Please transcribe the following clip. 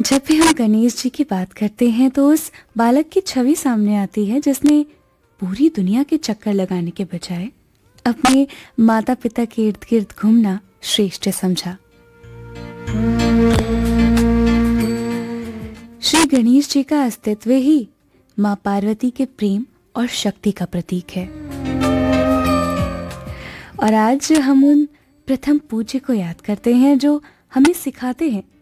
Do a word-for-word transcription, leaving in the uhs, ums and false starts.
जब भी हम गणेश जी की बात करते हैं तो उस बालक की छवि सामने आती है जिसने पूरी दुनिया के चक्कर लगाने के बजाय अपने माता पिता के इर्द गिर्द घूमना श्रेष्ठ समझा। श्री गणेश जी का अस्तित्व ही मां पार्वती के प्रेम और शक्ति का प्रतीक है। और आज हम उन प्रथम पूज्य को याद करते हैं जो हमें सिखाते हैं